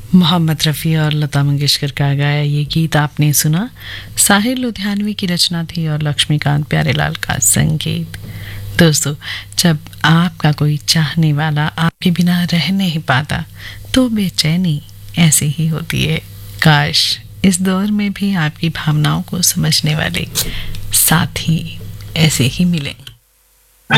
मोहम्मद रफ़ी और लता मंगेशकर का गाया ये गीत आपने सुना। साहिर लुधियानवी की रचना थी और लक्ष्मीकांत प्यारेलाल का संगीत। दोस्तों, जब आपका कोई चाहने वाला आपके बिना रह नहीं पाता तो बेचैनी ऐसे ही होती है। काश इस दौर में भी आपकी भावनाओं को समझने वाले साथी ऐसे ही मिलें।